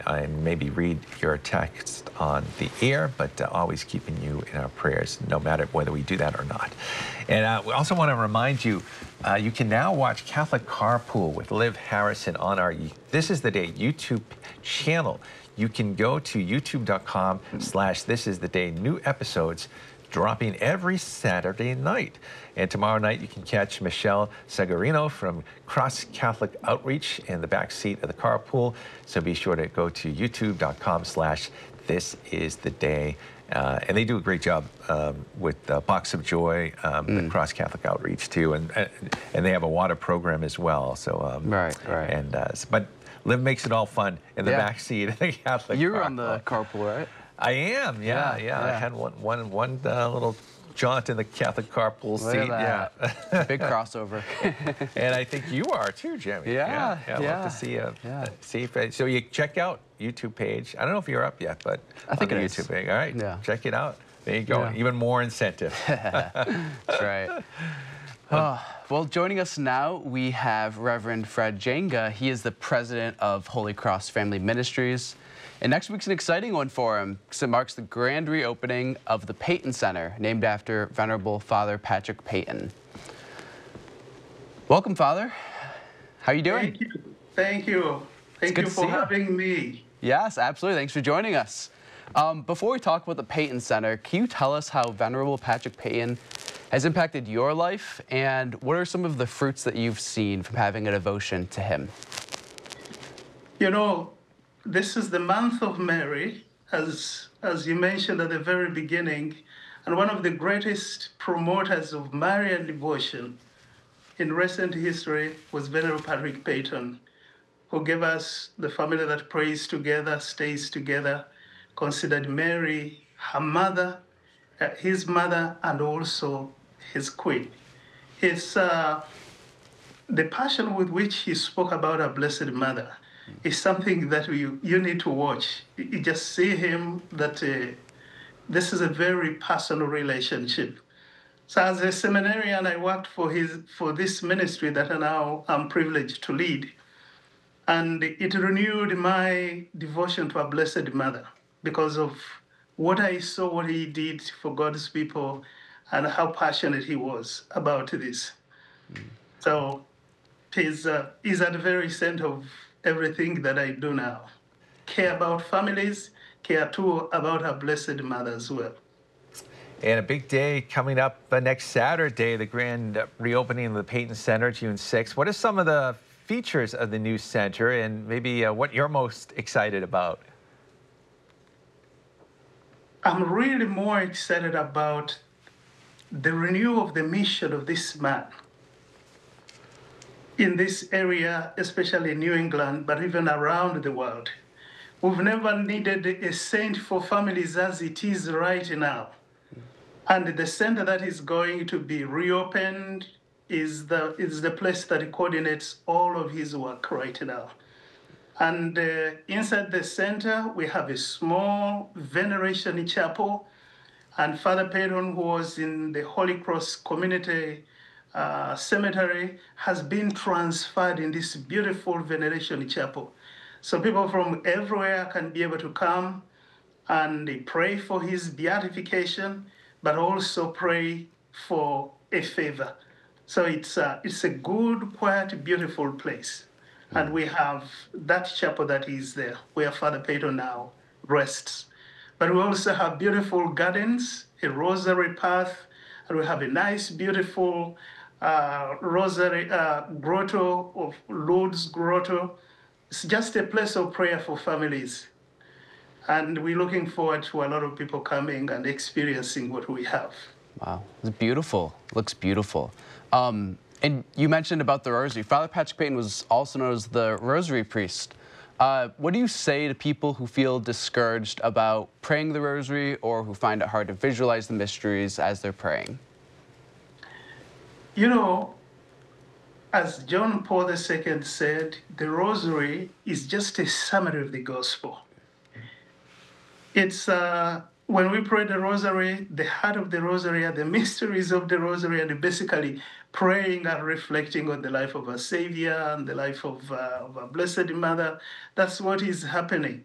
and maybe read your text on the air, but always keeping you in our prayers, no matter whether we do that or not. And we also want to remind you, you can now watch Catholic Carpool with Liv Harrison on our This Is the Day YouTube channel. You can go to youtube.com/This Is the Day. New episodes dropping every Saturday night. And tomorrow night you can catch Michelle Segarino from Cross Catholic Outreach in the back seat of the carpool. So be sure to go to youtube.com/This Is the Day. And they do a great job with Box of Joy, the Cross Catholic Outreach too, and they have a water program as well. So right. And but Liv makes it all fun in the back seat of the Catholic. You're on the carpool, right? I am, yeah. I had one little jaunt in the Catholic carpool seat. Yeah, big crossover. And I think you are too, Jimmy. Yeah. I'd love to see you. So you check out YouTube page. I don't know if you're up yet, but I think on the it YouTube is. page. All right, check it out. There you go. Yeah. Even more incentive. That's right. Well, joining us now, we have Reverend Fred Jenga. He is the president of Holy Cross Family Ministries. And next week's an exciting one for him because it marks the grand reopening of the Peyton Center, named after Venerable Father Patrick Peyton. Welcome, Father. How are you doing? Thank you. Thank you for having me. Yes, absolutely. Thanks for joining us. Before we talk about the Peyton Center, can you tell us how Venerable Patrick Peyton has impacted your life, and what are some of the fruits that you've seen from having a devotion to him? You know, this is the month of Mary, as you mentioned at the very beginning, and one of the greatest promoters of Marian devotion in recent history was Venerable Patrick Peyton, who gave us the family that prays together, stays together, considered Mary her mother, his mother, and also his queen. It's the passion with which he spoke about our Blessed Mother is something that you need to watch. You just see him that this is a very personal relationship. So as a seminarian, I worked for this ministry that now I'm privileged to lead. And it renewed my devotion to our Blessed Mother because of what I saw, what he did for God's people, and how passionate he was about this. So he's at the very center of everything that I do now. Care about families, care too about our Blessed Mother as well. And a big day coming up next Saturday, the grand reopening of the Peyton Center, June 6th. What are some of the features of the new center, and maybe what you're most excited about? I'm really more excited about the renewal of the mission of this man in this area, especially in New England, but even around the world. We've never needed a saint for families as it is right now. And the center that is going to be reopened is the place that coordinates all of his work right now. And inside the center, we have a small veneration chapel. And Father Peyton, who was in the Holy Cross Community Cemetery, has been transferred in this beautiful veneration chapel. So people from everywhere can be able to come and pray for his beatification, but also pray for a favor. So it's a good, quiet, beautiful place. And we have that chapel that is there, where Father Peyton now rests. But we also have beautiful gardens, a rosary path, and we have a nice, beautiful rosary grotto of Lourdes Grotto. It's just a place of prayer for families. And we're looking forward to a lot of people coming and experiencing what we have. Wow, it's beautiful. Looks beautiful. And you mentioned about the rosary. Father Patrick Peyton was also known as the rosary priest. What do you say to people who feel discouraged about praying the rosary or who find it hard to visualize the mysteries as they're praying? You know, as John Paul II said, the rosary is just a summary of the gospel. It's when we pray the rosary, the heart of the rosary are the mysteries of the rosary, and basically praying and reflecting on the life of our Savior and the life of our Blessed Mother. That's what is happening.